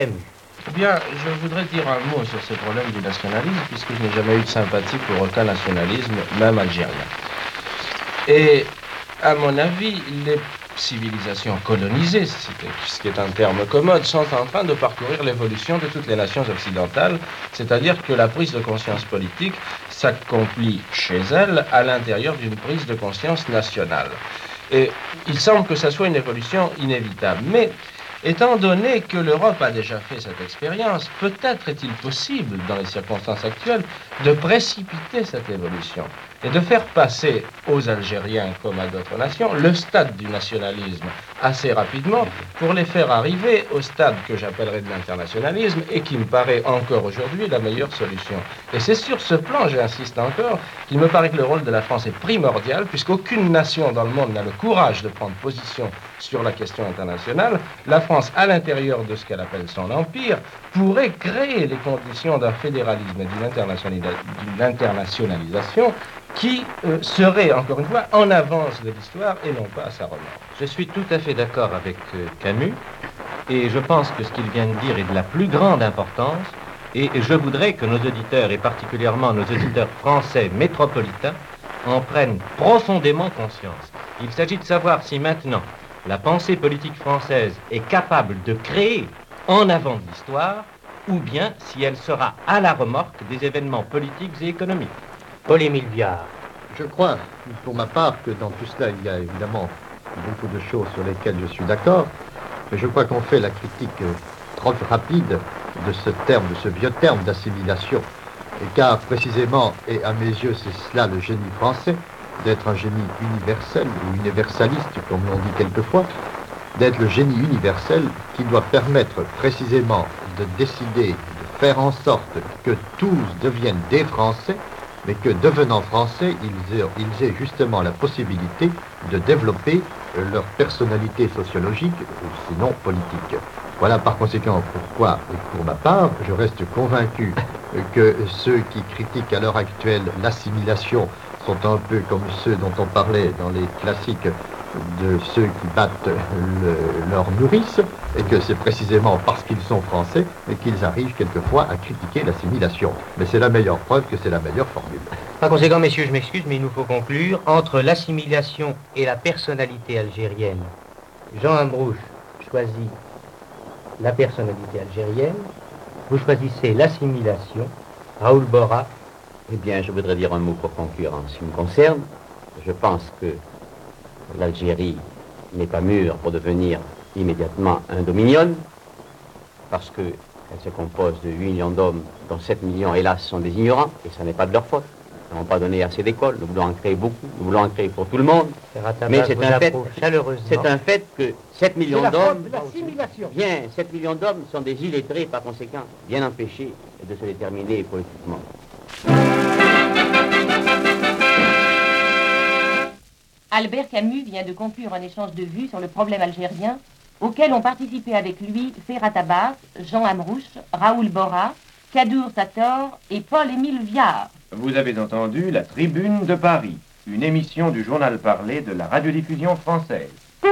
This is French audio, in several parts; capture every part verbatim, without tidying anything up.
Eh bien, je voudrais dire un mot sur ce problème du nationalisme, puisque je n'ai jamais eu de sympathie pour aucun nationalisme, même algérien. Et, à mon avis, les civilisations colonisées, ce qui est un terme commode, sont en train de parcourir l'évolution de toutes les nations occidentales, c'est-à-dire que la prise de conscience politique s'accomplit chez elles à l'intérieur d'une prise de conscience nationale. Et il semble que ça soit une évolution inévitable. Mais, étant donné que l'Europe a déjà fait cette expérience, peut-être est-il possible, dans les circonstances actuelles, de précipiter cette évolution et de faire passer aux Algériens, comme à d'autres nations, le stade du nationalisme assez rapidement pour les faire arriver au stade que j'appellerais de l'internationalisme et qui me paraît encore aujourd'hui la meilleure solution. Et c'est sur ce plan, j'insiste encore, qu'il me paraît que le rôle de la France est primordial, puisqu'aucune nation dans le monde n'a le courage de prendre position sur la question internationale. La France, à l'intérieur de ce qu'elle appelle son empire, pourrait créer les conditions d'un fédéralisme et d'une internationalisa- d'une internationalisation qui euh, serait, encore une fois, en avance de l'histoire et non pas à sa remorque. Je suis tout à fait d'accord avec euh, Camus, et je pense que ce qu'il vient de dire est de la plus grande importance, et je voudrais que nos auditeurs, et particulièrement nos auditeurs français métropolitains, en prennent profondément conscience. Il s'agit de savoir si maintenant la pensée politique française est capable de créer en avant de l'histoire, ou bien si elle sera à la remorque des événements politiques et économiques. Paul-Émile Viard. Je crois, pour ma part, que dans tout cela, il y a évidemment beaucoup de choses sur lesquelles je suis d'accord, mais je crois qu'on fait la critique trop rapide de ce terme, de ce vieux terme d'assimilation, et car précisément, et à mes yeux, c'est cela le génie français, d'être un génie universel ou universaliste, comme l'on dit quelquefois, d'être le génie universel qui doit permettre précisément de décider, de faire en sorte que tous deviennent des Français, mais que devenant français, ils aient, ils aient justement la possibilité de développer leur personnalité sociologique ou sinon politique. Voilà par conséquent pourquoi, pour ma part, je reste convaincu que ceux qui critiquent à l'heure actuelle l'assimilation sont un peu comme ceux dont on parlait dans les classiques de ceux qui battent le, leur nourrice, et que c'est précisément parce qu'ils sont français et qu'ils arrivent quelquefois à critiquer l'assimilation. Mais c'est la meilleure preuve que c'est la meilleure formule. Par conséquent, messieurs, je m'excuse, mais il nous faut conclure. Entre l'assimilation et la personnalité algérienne, Jean Ambrouche choisit la personnalité algérienne, vous choisissez l'assimilation, Raoul Borra. Eh bien, je voudrais dire un mot pour conclure en ce qui me concerne. Je pense que l'Algérie n'est pas mûre pour devenir immédiatement un dominion, parce qu'elle se compose de huit millions d'hommes, dont sept millions, hélas, sont des ignorants, et ça n'est pas de leur faute. Ils n'ont pas donné assez d'écoles, nous voulons en créer beaucoup, nous voulons en créer pour tout le monde. Mais c'est un fait, c'est un fait que sept millions d'hommes, bien, sept millions d'hommes sont des illettrés, par conséquent, bien empêchés de se déterminer politiquement. Albert Camus vient de conclure un échange de vues sur le problème algérien, auquel ont participé avec lui Ferhat Abbas, Jean Ambrouche, Raoul Borra, Kadour Sator et Paul-Émile Viard. Vous avez entendu La Tribune de Paris, une émission du journal parlé de la radiodiffusion française.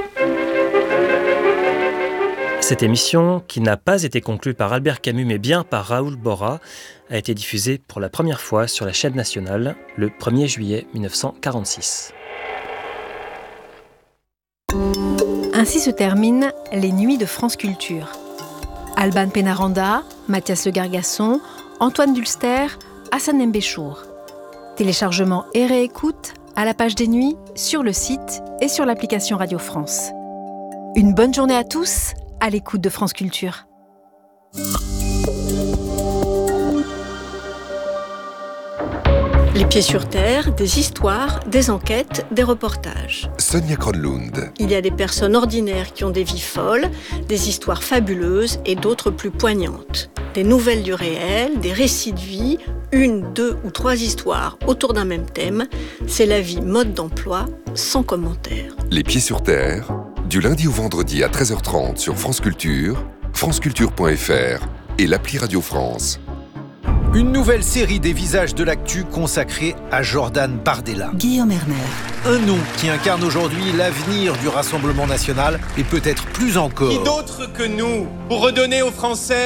Cette émission, qui n'a pas été conclue par Albert Camus mais bien par Raoul Borra, a été diffusée pour la première fois sur la chaîne nationale le premier juillet mille neuf cent quarante-six. Ainsi se terminent les Nuits de France Culture. Alban Pénaranda, Mathias Le Gargasson, Antoine Dulster, Hassan Mbéchour. Téléchargement et réécoute à la page des Nuits, sur le site et sur l'application Radio France. Une bonne journée à tous, à l'écoute de France Culture. Les pieds sur terre, des histoires, des enquêtes, des reportages. Sonia Kronlund. Il y a des personnes ordinaires qui ont des vies folles, des histoires fabuleuses et d'autres plus poignantes. Des nouvelles du réel, des récits de vie, une, deux ou trois histoires autour d'un même thème. C'est la vie mode d'emploi, sans commentaire. Les pieds sur terre, du lundi au vendredi à treize heures trente sur France Culture, franceculture point f r et l'appli Radio France. Une nouvelle série des visages de l'actu consacrée à Jordan Bardella. Guillaume Erner. Un nom qui incarne aujourd'hui l'avenir du Rassemblement national et peut-être plus encore. Qui d'autre que nous pour redonner aux Français